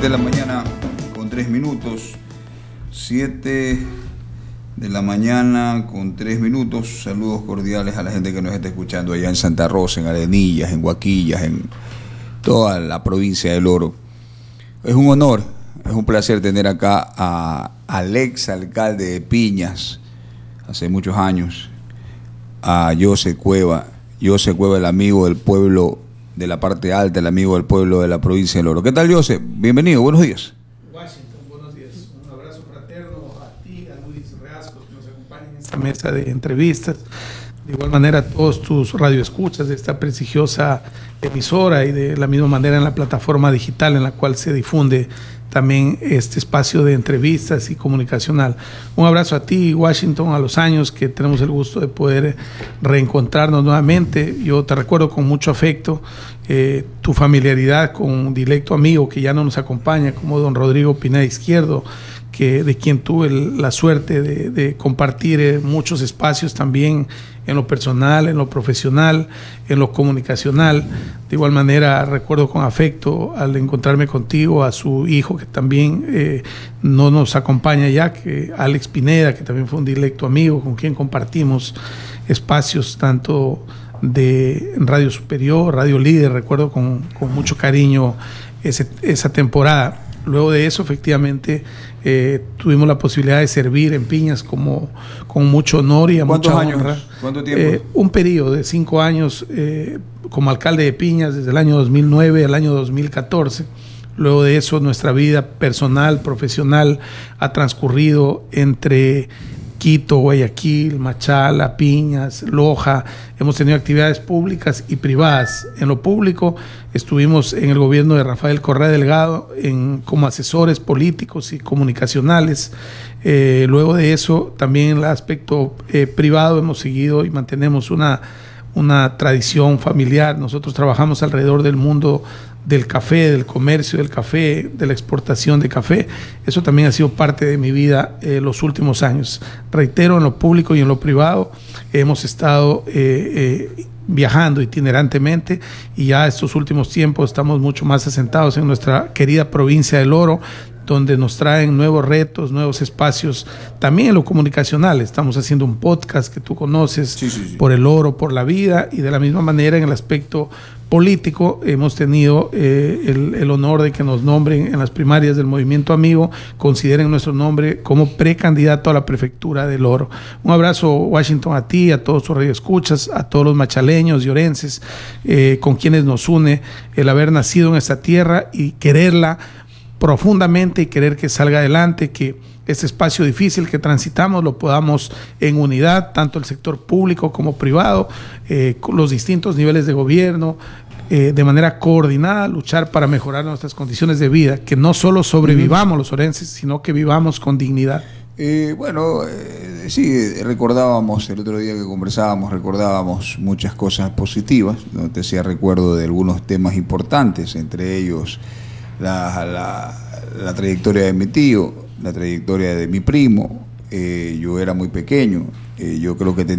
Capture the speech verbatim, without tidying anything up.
siete de la mañana con tres minutos. siete de la mañana con tres minutos. Saludos cordiales a la gente que nos está escuchando allá en Santa Rosa, en Arenillas, en Huaquillas, en toda la provincia del Oro. Es un honor, es un placer tener acá a, al ex alcalde de Piñas, hace muchos años, a José Cueva. José Cueva, el amigo del pueblo de la parte alta, el amigo del pueblo de la provincia del Oro. ¿Qué tal, José? Bienvenido, buenos días. Washington, buenos días. Un abrazo fraterno a ti, a Luis Reascos, que nos acompaña en esta mesa de entrevistas. De igual manera a todos tus radioescuchas de esta prestigiosa emisora y de la misma manera en la plataforma digital en la cual se difunde también este espacio de entrevistas y comunicacional. Un abrazo a ti, Washington, a los años que tenemos el gusto de poder reencontrarnos nuevamente. Yo te recuerdo con mucho afecto eh, tu familiaridad con un directo amigo que ya no nos acompaña, como don Rodrigo Pineda Izquierdo, que, de quien tuve el, la suerte de, de compartir eh, muchos espacios también en lo personal, en lo profesional, en lo comunicacional. De igual manera, recuerdo con afecto al encontrarme contigo a su hijo, que también eh, no nos acompaña ya, que Alex Pineda, que también fue un directo amigo con quien compartimos espacios tanto de Radio Superior, Radio Líder. Recuerdo con, con mucho cariño ese, esa temporada. Luego de eso, efectivamente, eh, tuvimos la posibilidad de servir en Piñas como, con mucho honor y a mucha honra. ¿Cuántos años? ¿Cuánto tiempo? Eh, un periodo de cinco años eh, como alcalde de Piñas, desde el año dos mil nueve al año dos mil catorce. Luego de eso, nuestra vida personal, profesional, ha transcurrido entre Quito, Guayaquil, Machala, Piñas, Loja. Hemos tenido actividades públicas y privadas. En lo público estuvimos en el gobierno de Rafael Correa Delgado en, como asesores políticos y comunicacionales. Eh, luego de eso, también en el aspecto eh, privado hemos seguido y mantenemos una, una tradición familiar. Nosotros trabajamos alrededor del mundo del café, del comercio del café, de la exportación de café. Eso también ha sido parte de mi vida eh, los últimos años. Reitero, en lo público y en lo privado hemos estado eh, eh, viajando itinerantemente, y ya estos últimos tiempos estamos mucho más asentados en nuestra querida provincia del Oro, donde nos traen nuevos retos, nuevos espacios, también en lo comunicacional. Estamos haciendo un podcast que tú conoces, sí, sí, sí. Por el Oro, por la vida, y de la misma manera en el aspecto político hemos tenido eh, el, el honor de que nos nombren en las primarias del Movimiento Amigo, consideren nuestro nombre como precandidato a la prefectura del Oro. Un abrazo, Washington, a ti, a todos tus radioescuchas, a todos los machaleños y orenses, eh, con quienes nos une el haber nacido en esta tierra y quererla profundamente y querer que salga adelante, que este espacio difícil que transitamos lo podamos en unidad, tanto el sector público como privado, eh, con los distintos niveles de gobierno, eh, de manera coordinada, luchar para mejorar nuestras condiciones de vida, que no solo sobrevivamos los orenses, sino que vivamos con dignidad. Eh, bueno, eh, sí, recordábamos el otro día que conversábamos, recordábamos muchas cosas positivas, ¿no? Te hacía recuerdo de algunos temas importantes, entre ellos la, la, la trayectoria de mi tío, la trayectoria de mi primo. Eh, yo era muy pequeño, eh, yo creo que tenía